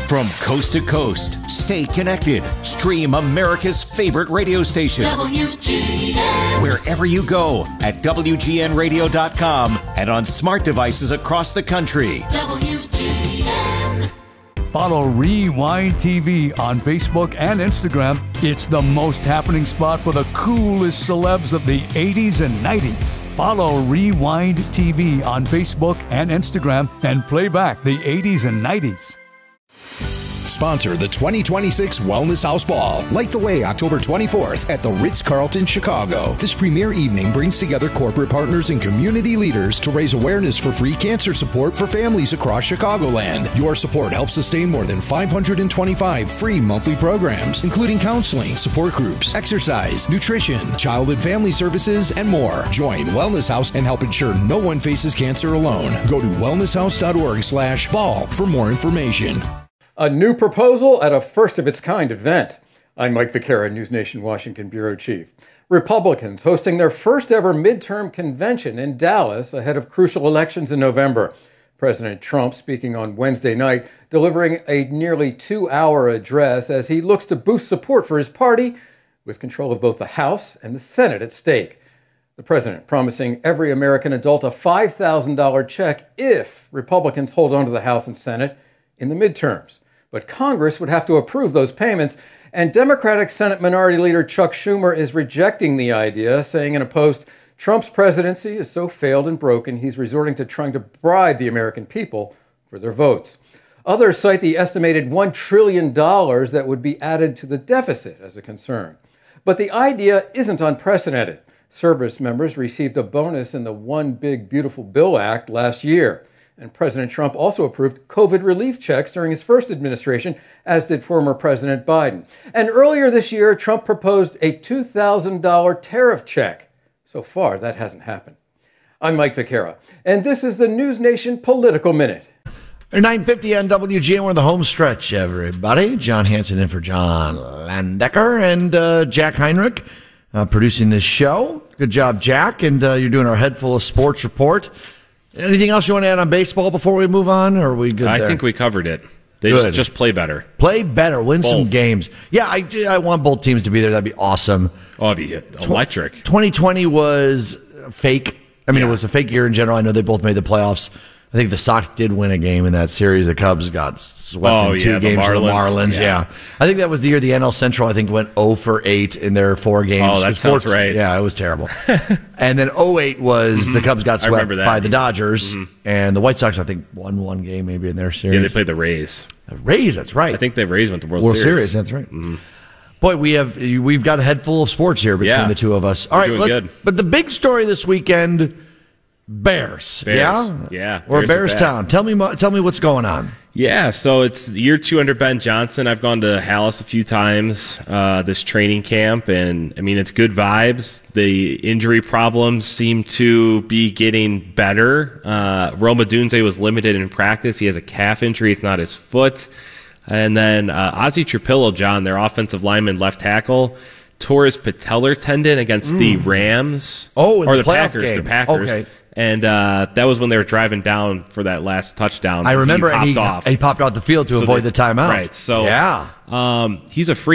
From coast to coast, stay connected. Stream America's favorite radio station. WGN. Wherever you go at WGNradio.com and on smart devices across the country. WGN. Follow Rewind TV on Facebook and Instagram. It's the most happening spot for the coolest celebs of the 80s and 90s. Follow Rewind TV on Facebook and Instagram and play back the 80s and 90s. Sponsor the 2026 Wellness House Ball. Light the way October 24th at the Ritz-Carlton, Chicago. This premier evening brings together corporate partners and community leaders to raise awareness for free cancer support for families across Chicagoland. Your support helps sustain more than 525 free monthly programs, including counseling, support groups, exercise, nutrition, child and family services, and more. Join Wellness House and help ensure no one faces cancer alone. Go to wellnesshouse.org/ball for more information. A new proposal at a first-of-its-kind event. I'm Mike Vaquera, News Nation Washington Bureau Chief. Republicans hosting their first-ever midterm convention in Dallas ahead of crucial elections in November. President Trump speaking on Wednesday night, delivering a nearly 2-hour address as he looks to boost support for his party with control of both the House and the Senate at stake. The president promising every American adult a $5,000 check if Republicans hold on to the House and Senate in the midterms. But Congress would have to approve those payments, and Democratic Senate Minority Leader Chuck Schumer is rejecting the idea, saying in a post, Trump's presidency is so failed and broken, he's resorting to trying to bribe the American people for their votes. Others cite the estimated $1 trillion that would be added to the deficit as a concern. But the idea isn't unprecedented. Service members received a bonus in the One Big Beautiful Bill Act last year. And President Trump also approved COVID relief checks during his first administration, as did former President Biden. And earlier this year, Trump proposed a $2,000 tariff check. So far, that hasn't happened. I'm Mike Vaquera, and this is the News Nation Political Minute. 9:50 on WGN. We're in the home stretch, everybody. John Hanson in for John Landecker and Jack Heinrich producing this show. Good job, Jack. And you're doing our head full of sports report. Anything else you want to add on baseball before we move on, or are we good I there? think we covered it. They just play better. Play better. Win both. some games. Yeah, I want both teams to be there. That'd be awesome. Oh, it'd be electric. 2020 was fake. I mean, It was a fake year in general. I know they both made the playoffs. I think the Sox did win a game in that series. The Cubs got swept in 2 games from the Marlins. Yeah. I think that was the year the NL Central, I think, went 0 for 8 in their 4 games. Oh, that sounds right. Yeah, it was terrible. And then 08 was the Cubs got swept by the Dodgers. And the White Sox, I think, won 1 game maybe in their series. Yeah, they played the Rays. The Rays, that's right. I think the Rays went to World Series. That's right. Boy, we've got a head full of sports here between the two of us. All right, good. But the big story this weekend, Bears. Yeah. We're Bears town. Tell me what's going on. Yeah, so it's year 2 under Ben Johnson. I've gone to Hallis a few times, this training camp, and I mean, it's good vibes. The injury problems seem to be getting better. Rome Odunze was limited in practice. He has a calf injury. It's not his foot. And then Ozzie Trapillo, John, their offensive lineman, left tackle, tore his patellar tendon against the Rams. Oh, in or the Packers. game. The Packers. Okay. And that was when they were driving down for that last touchdown. I remember, he popped off. He popped out the field to avoid the timeout. Right. So he's a free